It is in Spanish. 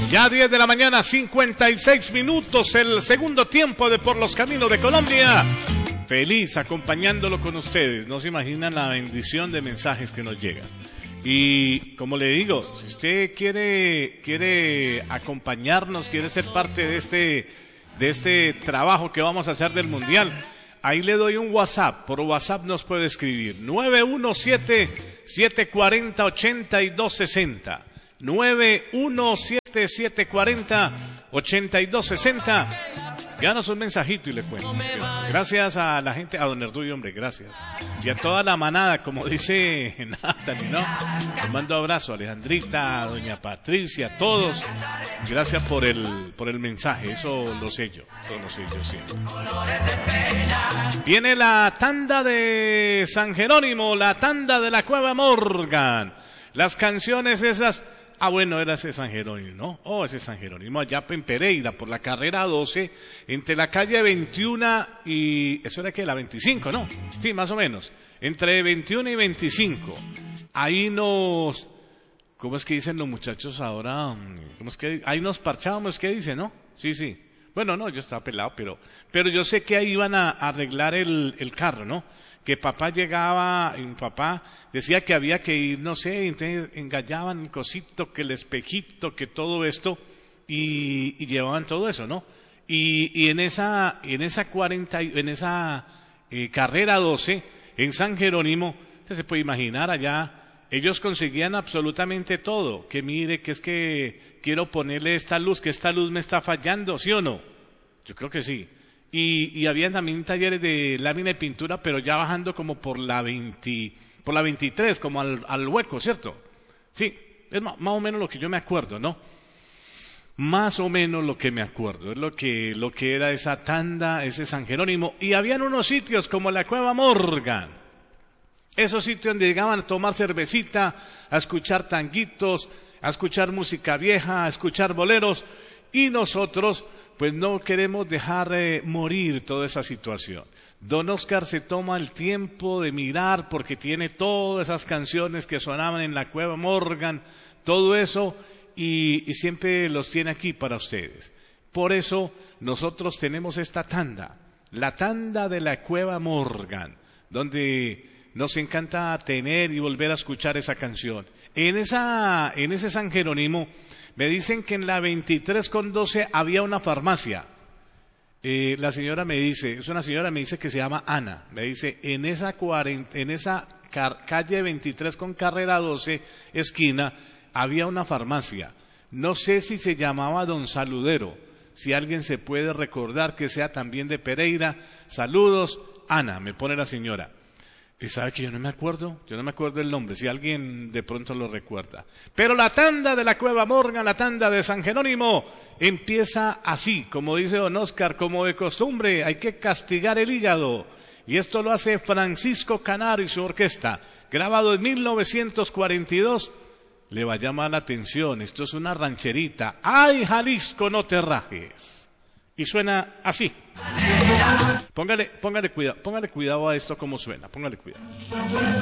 Ya 10 de la mañana, 56 minutos, el segundo tiempo de Por los Caminos de Colombia. Feliz acompañándolo con ustedes. No se imaginan la bendición de mensajes que nos llegan. Y como le digo, si usted quiere acompañarnos, quiere ser parte de este trabajo que vamos a hacer del Mundial, ahí le doy un WhatsApp. Por WhatsApp nos puede escribir 917-740-8260. 917-740-8260. Díganos un mensajito y le cuento. Gracias a la gente, a don Erduy, hombre, gracias. Y a toda la manada, como dice Natalie, ¿no? Les mando abrazo a Alejandrita, a doña Patricia, a todos. Gracias por el mensaje, eso lo sé yo siempre. Viene la tanda de San Jerónimo, la tanda de la Cueva Morgan. Las canciones esas. Ah, bueno, era ese San Jerónimo, ¿no? Oh, ese San Jerónimo, allá en Pereira, por la carrera 12, entre la calle 21 y... ¿Eso era que la 25, no? Sí, más o menos. Entre 21 y 25. Ahí nos... ¿Cómo es que dicen los muchachos ahora? ¿Cómo es que...? Ahí nos parchábamos, ¿qué dicen, no? Sí, sí. Bueno, no, yo estaba pelado, pero yo sé que ahí iban a arreglar el carro, ¿no? Que papá llegaba, y mi papá decía que había que ir, no sé, entonces engallaban el cosito, que el espejito, que todo esto, y llevaban todo eso, ¿no? Y en esa carrera 12, en San Jerónimo, usted se puede imaginar allá, ellos conseguían absolutamente todo, que mire, que es que quiero ponerle esta luz, que esta luz me está fallando, ¿sí o no? Yo creo que sí. Y había también talleres de lámina y pintura, pero ya bajando como por la 23, como al hueco, ¿cierto? Sí, es más o menos lo que yo me acuerdo, ¿no? Más o menos lo que me acuerdo, es lo que era esa tanda, ese San Jerónimo. Y habían unos sitios como la Cueva Morgan, esos sitios donde llegaban a tomar cervecita, a escuchar tanguitos, a escuchar música vieja, a escuchar boleros, y nosotros pues no queremos dejar morir toda esa situación. Don Oscar se toma el tiempo de mirar porque tiene todas esas canciones que sonaban en la Cueva Morgan, todo eso, y siempre los tiene aquí para ustedes. Por eso nosotros tenemos esta tanda, la tanda de la Cueva Morgan, donde nos encanta tener y volver a escuchar esa canción. En ese San Jerónimo, me dicen que en la 23 con 12 había una farmacia. La señora me dice, es una señora, me dice que se llama Ana. Me dice, en esa calle 23 con carrera 12, esquina, había una farmacia. No sé si se llamaba Don Saludero. Si alguien se puede recordar que sea también de Pereira. Saludos, Ana, me pone la señora. Y sabe que yo no me acuerdo el nombre, si alguien de pronto lo recuerda. Pero la tanda de la Cueva Morgan, la tanda de San Jerónimo, empieza así, como dice don Oscar, como de costumbre, hay que castigar el hígado. Y esto lo hace Francisco Canaro y su orquesta, grabado en 1942. Le va a llamar la atención, esto es una rancherita. ¡Ay, Jalisco, no te rajes! Y suena así. Póngale cuidado a esto como suena, póngale cuidado.